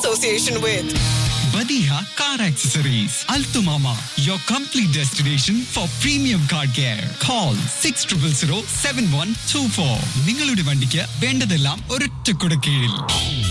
association with Badiha Car Accessories, Altumama, your complete destination for premium car care. Call 6000 7124. നിങ്ങളുടെ വണ്ടിക്ക് വേണ്ടതെല്ലാം ഒരൊറ്റ കുടക്കീഴിൽ.